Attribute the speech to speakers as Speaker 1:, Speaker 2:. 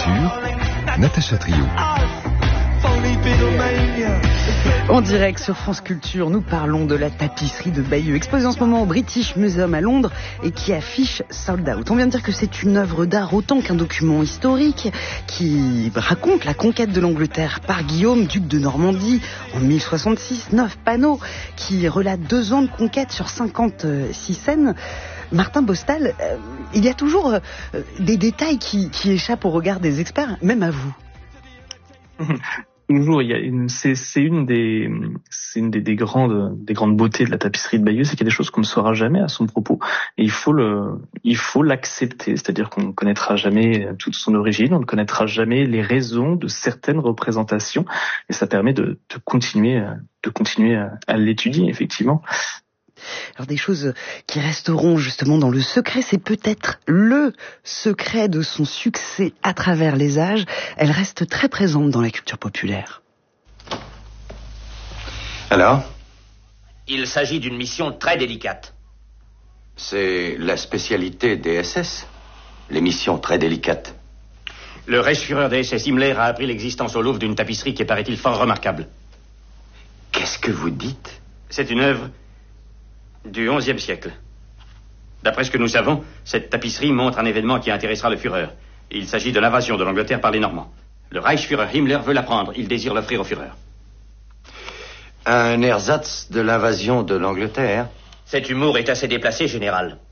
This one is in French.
Speaker 1: Culture, Natacha Trio.
Speaker 2: En direct sur France Culture, nous parlons de la tapisserie de Bayeux, exposée en ce moment au British Museum à Londres et qui affiche Sold Out. On vient de dire que c'est une œuvre d'art autant qu'un document historique qui raconte la conquête de l'Angleterre par Guillaume, duc de Normandie, en 1066, 9 panneaux qui relatent 2 ans de conquête sur 56 scènes. Martin Bostal, il y a toujours des détails qui échappent au regard des experts, même à vous.
Speaker 3: Toujours, c'est une des grandes beautés de la tapisserie de Bayeux, c'est qu'il y a des choses qu'on ne saura jamais à son propos. Et il faut l'accepter, c'est-à-dire qu'on ne connaîtra jamais toute son origine, on ne connaîtra jamais les raisons de certaines représentations, et ça permet de continuer à l'étudier, effectivement.
Speaker 2: Alors des choses qui resteront justement dans le secret, c'est peut-être le secret de son succès à travers les âges. Elle reste très présente dans la culture populaire.
Speaker 4: Alors ?
Speaker 5: Il s'agit d'une mission très délicate.
Speaker 4: C'est la spécialité des SS, les missions très délicates.
Speaker 5: Le Reichsführer des SS Himmler a appris l'existence au Louvre d'une tapisserie qui est, paraît-il, fort remarquable.
Speaker 4: Qu'est-ce que vous dites ?
Speaker 5: C'est une œuvre du XIe siècle. D'après ce que nous savons, cette tapisserie montre un événement qui intéressera le Führer. Il s'agit de l'invasion de l'Angleterre par les Normands. Le Reichsführer Himmler veut la prendre. Il désire l'offrir au Führer.
Speaker 4: Un ersatz de l'invasion de l'Angleterre ?
Speaker 5: Cet humour est assez déplacé, général.